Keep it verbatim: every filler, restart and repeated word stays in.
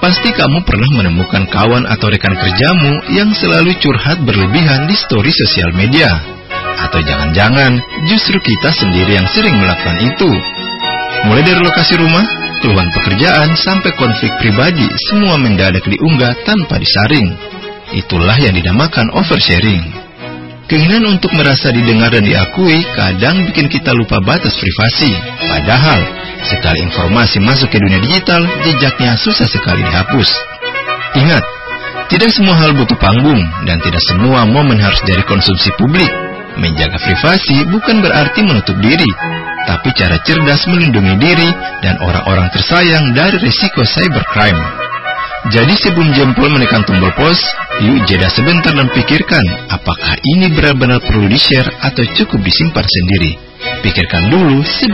Pasti kamu pernah menemukan kawan atau rekan kerjamu yang selalu curhat berlebihan di story sosial media. Atau jangan-jangan justru kita sendiri yang sering melakukan itu. Mulai dari lokasi rumah, keluhan pekerjaan, sampai konflik pribadi, semua mendadak diunggah tanpa disaring. Itulah yang dinamakan oversharing. Keinginan untuk merasa didengar dan diakui kadang bikin kita lupa batas privasi. Padahal, sekali informasi masuk ke dunia digital, jejaknya susah sekali dihapus. Ingat, tidak semua hal butuh panggung, dan tidak semua momen harus dari konsumsi publik. Menjaga privasi bukan berarti menutup diri, tapi cara cerdas melindungi diri dan orang-orang tersayang dari risiko cybercrime. Jadi sebelum jempol menekan tombol pause, yuk jeda sebentar dan pikirkan apakah ini benar-benar perlu di-share atau cukup disimpan sendiri. Pikirkan dulu sebelum